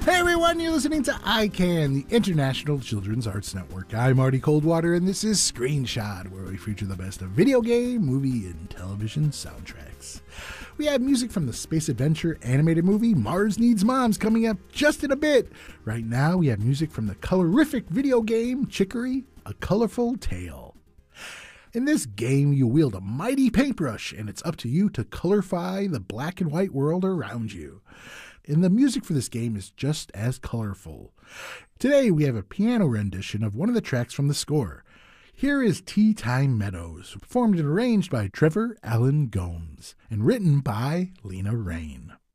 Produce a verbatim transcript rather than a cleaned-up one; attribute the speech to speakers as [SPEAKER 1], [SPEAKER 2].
[SPEAKER 1] Hey everyone, you're listening to I CAN, the International Children's Arts Network. I'm Marty Coldwater, and this is Screenshot, where we feature the best of video game, movie, and television soundtracks. We have music from the space adventure animated movie Mars Needs Moms coming up just in a bit. Right now, we have music from the colorific video game Chicory, A Colorful Tale. In this game, you wield a mighty paintbrush, and it's up to you to colorify the black and white world around you. And the music for this game is just as colorful. Today, we have a piano rendition of one of the tracks from the score. Here is Tea Time Meadows, performed and arranged by Trevor Allen Gomes, and written by Lena Raine.